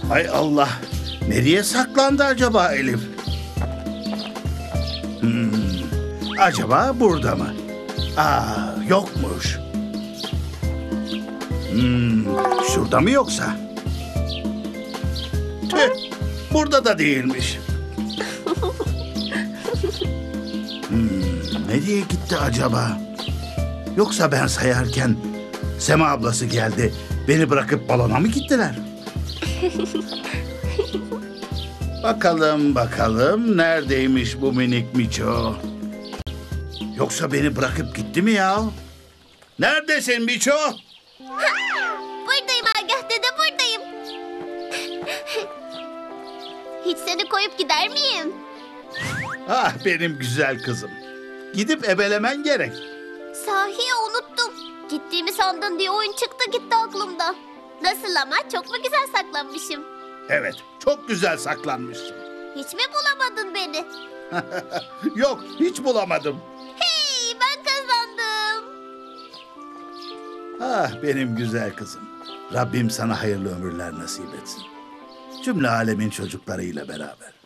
Hay Allah. Nereye saklandı acaba Elif? Acaba burada mı? Yokmuş. Şurada mı yoksa? Tüh, burada da değilmiş. Nereye gitti acaba? Yoksa ben sayarken Sema ablası geldi. Beni bırakıp balona mı gittiler? Bakalım neredeymiş bu minik Miço? Yoksa beni bırakıp gitti mi ya? Neredesin Miço? Buradayım Agah dede, buradayım. Hiç seni koyup gider miyim? Ah benim güzel kızım. Gidip ebelemen gerek. Sahi unuttum. Gittiğimi sandın diye oyun çıktı gitti aklımdan. Nasıl ama, çok mu güzel saklanmışım? Evet, çok güzel saklanmışsın. Hiç mi bulamadın beni? Yok, hiç bulamadım. Hey, ben kazandım. Ah benim güzel kızım. Rabbim sana hayırlı ömürler nasip etsin. Cümle alemin çocuklarıyla beraber.